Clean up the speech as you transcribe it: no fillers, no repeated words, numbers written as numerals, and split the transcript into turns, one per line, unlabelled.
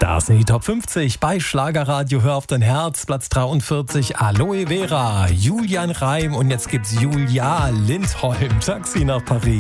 Das sind die Top 50 bei Schlagerradio. Hör auf dein Herz. Platz 43 Aloe Vera, Julian Reim und jetzt gibt's Julia Lindholm. Taxi nach Paris.